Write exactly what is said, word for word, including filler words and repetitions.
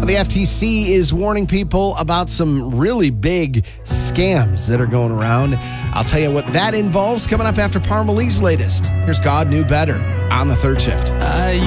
The F T C is warning people about some really big scams that are going around. I'll tell you what that involves coming up after Parmalee's latest. Here's God Knew Better on the third shift. I